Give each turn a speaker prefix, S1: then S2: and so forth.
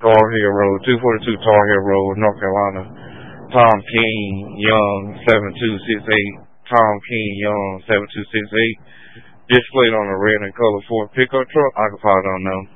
S1: Tar Heel Road, 242 Tar Heel Road, North Carolina. Tom King Young 7268. Tom King Young 7268. Displayed on a red and color Ford pickup truck, occupied unknown.